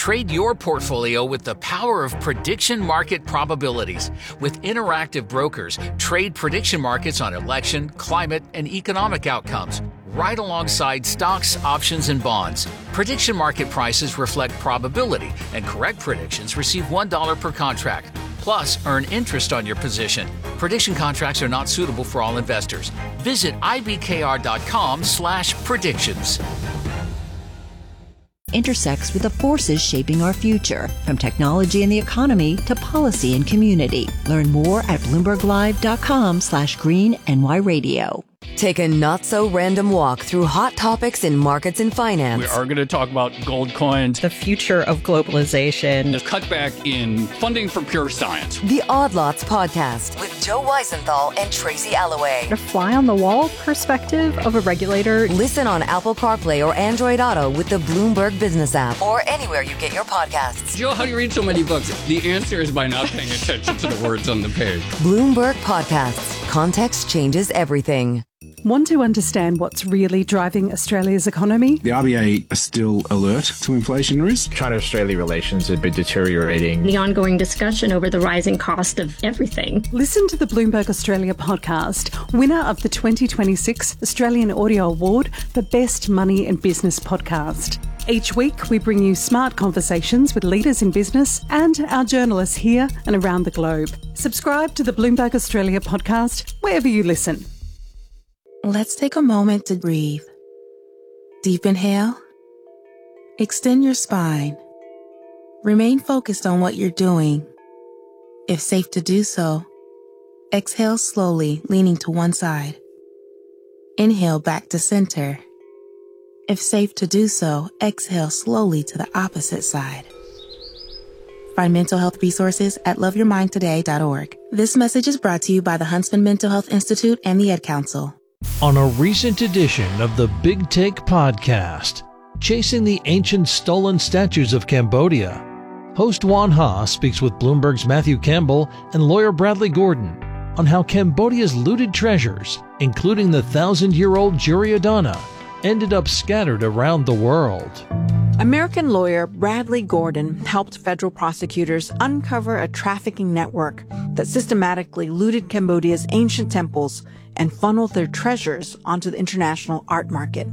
Trade your portfolio with the power of prediction market probabilities. With interactive brokers, trade prediction markets on election, climate, and economic outcomes, right alongside stocks, options, and bonds. Prediction market prices reflect probability, and correct predictions receive $1 per contract. Plus, earn interest on your position. Prediction contracts are not suitable for all investors. Visit ibkr.com/predictions. Intersects with the forces shaping our future, from technology and the economy to policy and community. Learn more at BloombergLive.com/green-NY-radio. Take a not-so-random walk through hot topics in markets and finance. We are going to talk about gold coins, the future of globalization, the cutback in funding for pure science. The Odd Lots podcast with Joe Weisenthal and Tracy Alloway. A fly-on-the-wall perspective of a regulator. Listen on Apple CarPlay or Android Auto with the Bloomberg Business app or anywhere you get your podcasts. Joe, how do you read so many books? The answer is by not paying attention to the words on the page. Bloomberg Podcasts. Context changes everything. Want to understand what's really driving Australia's economy? The RBA are still alert to inflation risk. China-Australia relations have been deteriorating. The ongoing discussion over the rising cost of everything. Listen to the Bloomberg Australia podcast, winner of the 2026 Australian Audio Award for Best Money and Business Podcast. Each week, we bring you smart conversations with leaders in business and our journalists here and around the globe. Subscribe to the Bloomberg Australia podcast wherever you listen. Let's take a moment to breathe. Deep inhale. Extend your spine. Remain focused on what you're doing. If safe to do so, exhale slowly, leaning to one side. Inhale back to center. If safe to do so, exhale slowly to the opposite side. Find mental health resources at loveyourmindtoday.org. This message is brought to you by the Huntsman Mental Health Institute and the Ed Council. On a recent edition of the Big Take podcast, Chasing the Ancient Stolen Statues of Cambodia, host Juan Ha speaks with Bloomberg's Matthew Campbell and lawyer Bradley Gordon on how Cambodia's looted treasures, including the 1,000-year-old Duryodhana, ended up scattered around the world. American lawyer Bradley Gordon helped federal prosecutors uncover a trafficking network that systematically looted Cambodia's ancient temples and funneled their treasures onto the international art market.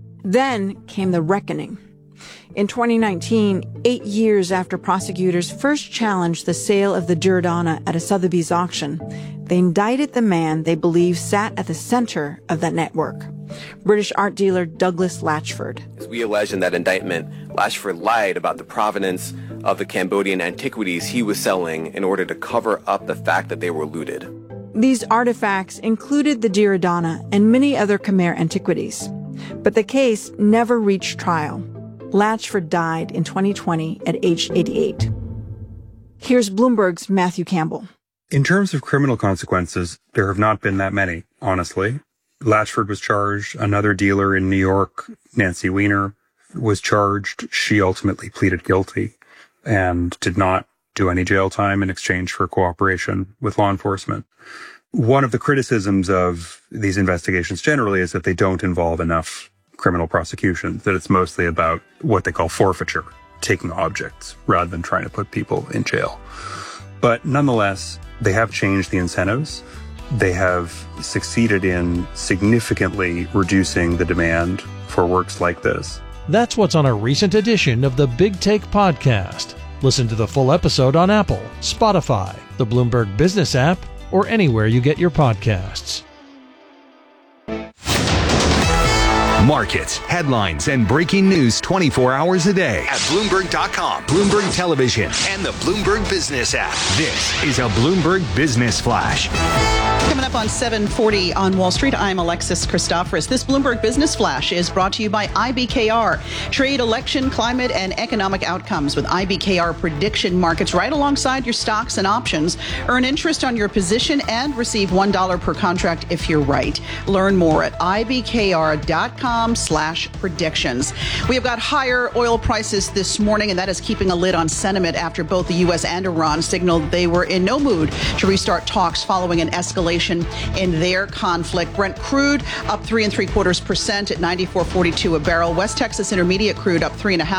Then came the reckoning. In 2019, 8 years after prosecutors first challenged the sale of the Duryodhana at a Sotheby's auction, they indicted the man they believe sat at the center of that network, British art dealer Douglas Latchford. As we allege in that indictment, Latchford lied about the provenance of the Cambodian antiquities he was selling in order to cover up the fact that they were looted. These artifacts included the Duryodhana and many other Khmer antiquities. But the case never reached trial. Latchford died in 2020 at age 88. Here's Bloomberg's Matthew Campbell. In terms of criminal consequences, there have not been that many, honestly. Latchford was charged. Another dealer in New York, Nancy Weiner, was charged. She ultimately pleaded guilty and did not do any jail time in exchange for cooperation with law enforcement. One of the criticisms of these investigations generally is that they don't involve enough criminal prosecution, that it's mostly about what they call forfeiture, taking objects, rather than trying to put people in jail. But nonetheless, they have changed the incentives. They have succeeded in significantly reducing the demand for works like this. That's what's on a recent edition of the Big Take podcast. Listen to the full episode on Apple, Spotify, the Bloomberg Business app, or anywhere you get your podcasts. Markets, headlines, and breaking news 24 hours a day at Bloomberg.com, Bloomberg Television, and the Bloomberg Business app. This is a Bloomberg Business Flash. Coming up on 7:40 on Wall Street, I'm Alexis Christoforous. This Bloomberg Business Flash is brought to you by IBKR. Trade, election, climate, and economic outcomes with IBKR prediction markets right alongside your stocks and options. Earn interest on your position and receive $1 per contract if you're right. Learn more at ibkr.com/predictions. We have got higher oil prices this morning, and that is keeping a lid on sentiment after both the U.S. and Iran signaled they were in no mood to restart talks following an escalation in their conflict. Brent crude up 3 3/4% at $94.42 a barrel. West Texas Intermediate crude up 3.5%